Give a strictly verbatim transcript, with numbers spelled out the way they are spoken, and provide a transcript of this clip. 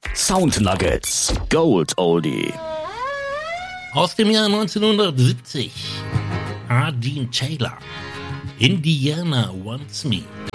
Sound Nuggets Gold Oldie. Aus dem Jahr neunzehnhundertsiebzig. R. Gene Taylor. Indiana Wants Me.